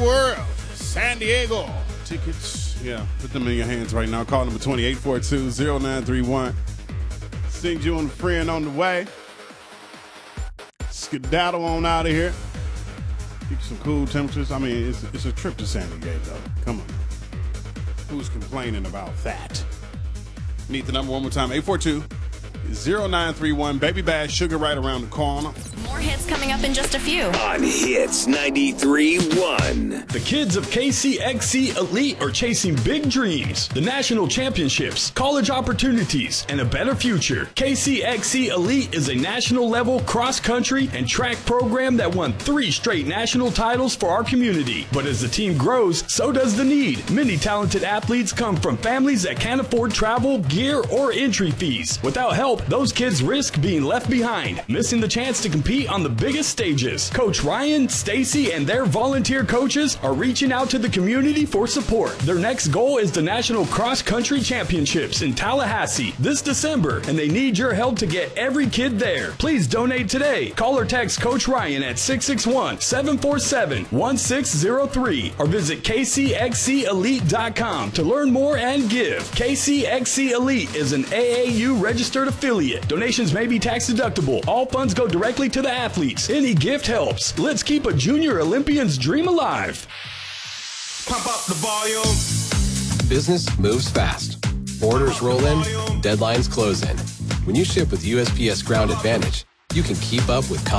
World, San Diego. Tickets, put them in your hands right now. Call number 2842-0931. Send you and a friend on the way. Skedaddle on out of here. Get you some cool temperatures. I mean, it's a trip to San Diego. Come on. Who's complaining about that? Need the number one more time. 842-0931. Baby Bash, Sugar right around the corner. More hits coming up in just a few. On Hits 93.1. The kids of KCXC Elite are chasing big dreams, the national championships, college opportunities, and a better future. KCXC Elite is a national-level cross-country and track program that won 3 straight national titles for our community. But as the team grows, so does the need. Many talented athletes come from families that can't afford travel, gear, or entry fees. Without help, those kids risk being left behind, missing the chance to compete on the biggest stages. Coach Ryan, Stacy, and their volunteer coaches are reaching out to the community for support. Their next goal is the National Cross Country Championships in Tallahassee this December, and they need your help to get every kid there. Please donate today. Call or text Coach Ryan at 661-747-1603 or visit kcxcelite.com to learn more and give. KCXC Elite is an AAU registered affiliate. Donations may be tax deductible. All funds go directly to the athletes. Any gift helps. Let's keep a junior Olympian's dream alive. Pump up the volume. Business moves fast. Orders roll in, deadlines close in. When you ship with USPS Ground Advantage, you can keep up with